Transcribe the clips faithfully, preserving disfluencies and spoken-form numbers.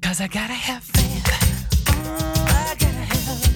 'cause I gotta have faith. I gotta have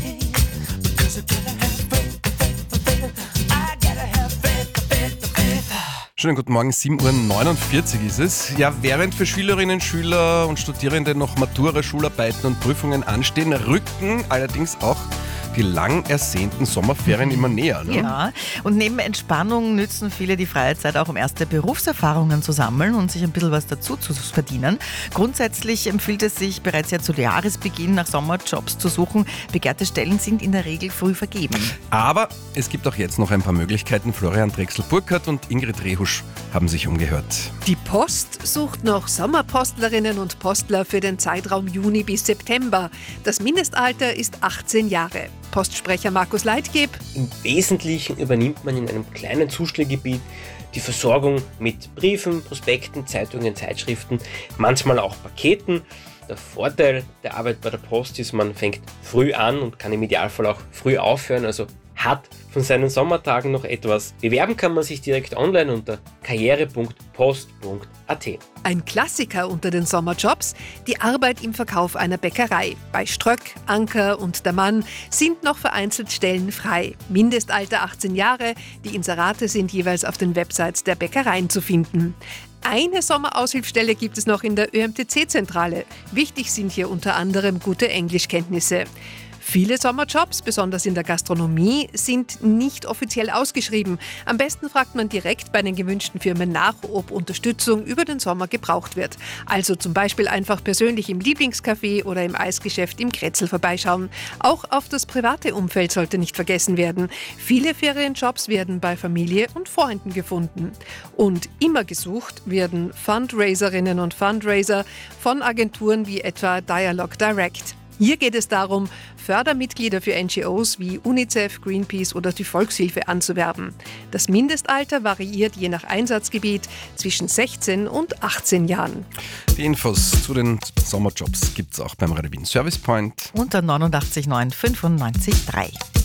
faith. Because I gotta have faith, faith, faith. I gotta have faith, faith, faith. Schönen guten Morgen, sieben Uhr neunundvierzig ist es. Ja, während für Schülerinnen, Schüler und Studierende noch Matura, Schularbeiten und Prüfungen anstehen, rücken allerdings auch die lang ersehnten Sommerferien immer näher. Ne? Ja, und neben Entspannung nützen viele die freie Zeit auch, um erste Berufserfahrungen zu sammeln und sich ein bisschen was dazu zu verdienen. Grundsätzlich empfiehlt es sich, bereits ja zu Jahresbeginn nach Sommerjobs zu suchen. Begehrte Stellen sind in der Regel früh vergeben. Aber es gibt auch jetzt noch ein paar Möglichkeiten. Florian Drechsel-Burkhardt und Ingrid Rehusch haben sich umgehört. Die Post sucht noch Sommerpostlerinnen und Postler für den Zeitraum Juni bis September. Das Mindestalter ist achtzehn Jahre. Postsprecher Markus Leitgeb. Im Wesentlichen übernimmt man in einem kleinen Zustellgebiet die Versorgung mit Briefen, Prospekten, Zeitungen, Zeitschriften, manchmal auch Paketen. Der Vorteil der Arbeit bei der Post ist, man fängt früh an und kann im Idealfall auch früh aufhören, also hat von seinen Sommertagen noch etwas. Bewerben kann man sich direkt online unter karriere punkt post punkt a t. Ein Klassiker unter den Sommerjobs, die Arbeit im Verkauf einer Bäckerei. Bei Ströck, Anker und der Mann sind noch vereinzelt Stellen frei. Mindestalter achtzehn Jahre, die Inserate sind jeweils auf den Websites der Bäckereien zu finden. Eine Sommeraushilfsstelle gibt es noch in der Ö M T C-Zentrale. Wichtig sind hier unter anderem gute Englischkenntnisse. Viele Sommerjobs, besonders in der Gastronomie, sind nicht offiziell ausgeschrieben. Am besten fragt man direkt bei den gewünschten Firmen nach, ob Unterstützung über den Sommer gebraucht wird. Also zum Beispiel einfach persönlich im Lieblingscafé oder im Eisgeschäft im Kretzel vorbeischauen. Auch auf das private Umfeld sollte nicht vergessen werden. Viele Ferienjobs werden bei Familie und Freunden gefunden. Und immer gesucht werden Fundraiserinnen und Fundraiser von Agenturen wie etwa Dialog Direct. Hier geht es darum, Fördermitglieder für N G Os wie UNICEF, Greenpeace oder die Volkshilfe anzuwerben. Das Mindestalter variiert je nach Einsatzgebiet zwischen sechzehn und achtzehn Jahren. Die Infos zu den Sommerjobs gibt es auch beim Radio Wien Service Point. Unter neunundachtzig neun fünfundneunzig drei.